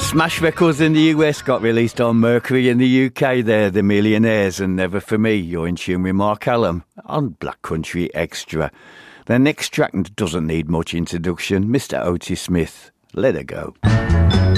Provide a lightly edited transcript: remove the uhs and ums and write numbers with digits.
Smash records in the US got released on Mercury in the UK. They're the Millionaires and Never For Me. You're in tune with Mark Allen on Black Country Extra. The next track doesn't need much introduction. Mr. Otis Smith, Let Her Go.